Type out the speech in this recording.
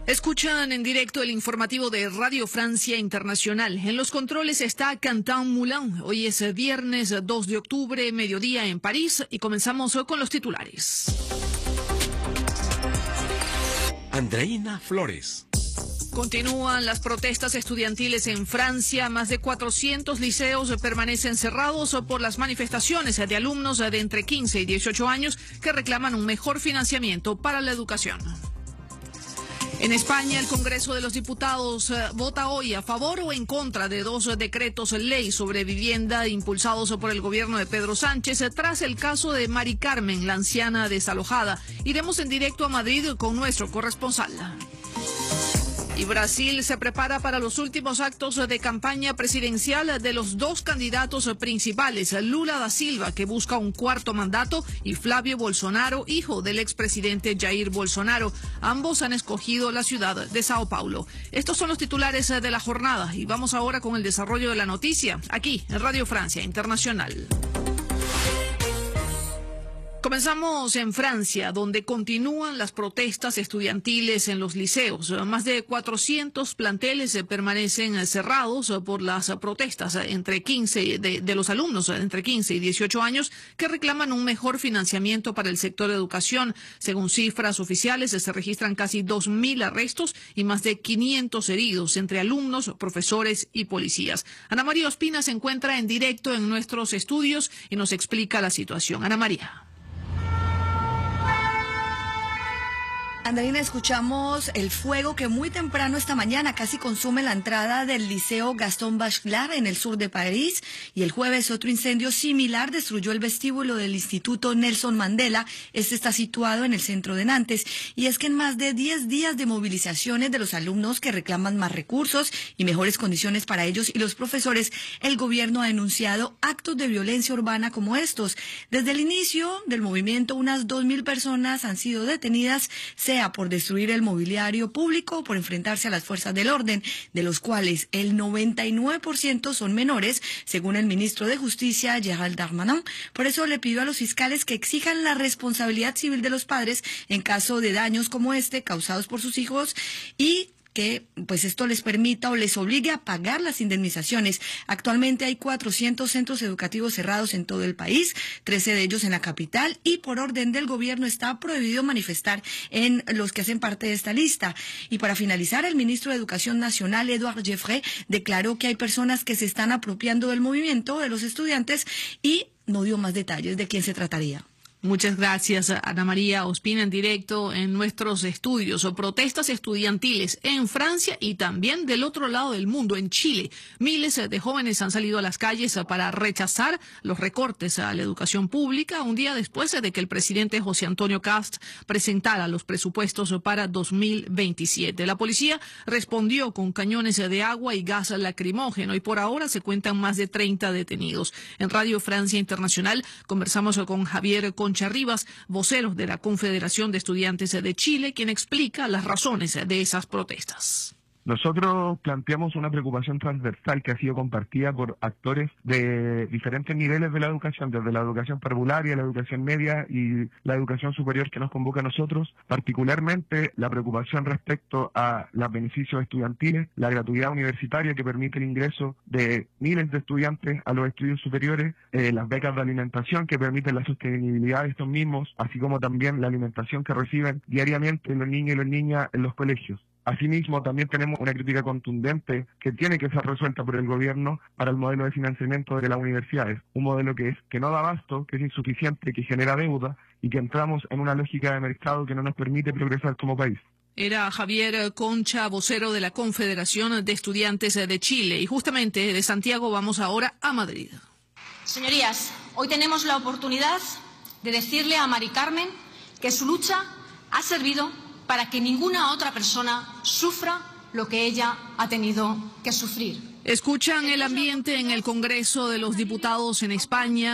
Escuchan en directo el informativo de Radio Francia Internacional. En los controles está Quentin Moulin. Hoy es viernes 2 de octubre, mediodía en París, y comenzamos con los titulares. Andreina Flores. Continúan las protestas estudiantiles en Francia. Más de 400 liceos permanecen cerrados por las manifestaciones de alumnos de entre 15 y 18 años que reclaman un mejor financiamiento para la educación. En España, el Congreso de los Diputados vota hoy a favor o en contra de dos decretos ley sobre vivienda impulsados por el gobierno de Pedro Sánchez tras el caso de Mari Carmen, la anciana desalojada. Iremos en directo a Madrid con nuestro corresponsal. Y Brasil se prepara para los últimos actos de campaña presidencial de los dos candidatos principales, Lula da Silva, que busca un cuarto mandato, y Flavio Bolsonaro, hijo del expresidente Jair Bolsonaro. Ambos han escogido la ciudad de Sao Paulo. Estos son los titulares de la jornada y vamos ahora con el desarrollo de la noticia, aquí en Radio Francia Internacional. Comenzamos en Francia, donde continúan las protestas estudiantiles en los liceos. Más de 400 planteles permanecen cerrados por las protestas de los alumnos entre 15 y 18 años que reclaman un mejor financiamiento para el sector de educación. Según cifras oficiales, se registran casi 2.000 arrestos y más de 500 heridos entre alumnos, profesores y policías. Ana María Ospina se encuentra en directo en nuestros estudios y nos explica la situación. Ana María. Andreina, escuchamos el fuego que muy temprano esta mañana casi consume la entrada del Liceo Gaston Bachelard en el sur de París, y el jueves otro incendio similar destruyó el vestíbulo del Instituto Nelson Mandela. Este está situado en el centro de Nantes, y es que en más de 10 días de movilizaciones de los alumnos que reclaman más recursos y mejores condiciones para ellos y los profesores, el gobierno ha denunciado actos de violencia urbana como estos. Desde el inicio del movimiento, unas 2.000 personas han sido detenidas, sea por destruir el mobiliario público o por enfrentarse a las fuerzas del orden, de los cuales el 99% son menores, según el ministro de Justicia, Gérald Darmanin. Por eso le pidió a los fiscales que exijan la responsabilidad civil de los padres en caso de daños como este causados por sus hijos, y que pues esto les permita o les obligue a pagar las indemnizaciones. Actualmente hay 400 centros educativos cerrados en todo el país, 13 de ellos en la capital, y por orden del gobierno está prohibido manifestar en los que hacen parte de esta lista. Y para finalizar, el ministro de Educación Nacional, Édouard Geoffroy, declaró que hay personas que se están apropiando del movimiento de los estudiantes y no dio más detalles de quién se trataría. Muchas gracias, Ana María Ospina, en directo en nuestros estudios. Protestas estudiantiles en Francia y también del otro lado del mundo, en Chile. Miles de jóvenes han salido a las calles para rechazar los recortes a la educación pública, un día después de que el presidente José Antonio Cast presentara los presupuestos para 2027. La policía respondió con cañones de agua y gas lacrimógeno, y por ahora se cuentan más de 30 detenidos. En Radio Francia Internacional conversamos con Javier Concha Rivas, vocero de la Confederación de Estudiantes de Chile, quien explica las razones de esas protestas. Nosotros planteamos una preocupación transversal que ha sido compartida por actores de diferentes niveles de la educación, desde la educación parvularia, la educación media y la educación superior, que nos convoca a nosotros, particularmente la preocupación respecto a los beneficios estudiantiles, la gratuidad universitaria que permite el ingreso de miles de estudiantes a los estudios superiores, las becas de alimentación que permiten la sostenibilidad de estos mismos, así como también la alimentación que reciben diariamente los niños y las niñas en los colegios. Asimismo, también tenemos una crítica contundente que tiene que ser resuelta por el gobierno para el modelo de financiamiento de las universidades. Un modelo que no da abasto, que es insuficiente, que genera deuda y que entramos en una lógica de mercado que no nos permite progresar como país. Era Javier Concha, vocero de la Confederación de Estudiantes de Chile. Y justamente de Santiago vamos ahora a Madrid. Señorías, hoy tenemos la oportunidad de decirle a Mari Carmen que su lucha ha servido para que ninguna otra persona sufra lo que ella ha tenido que sufrir. Escuchan el ambiente en el Congreso de los Diputados en España.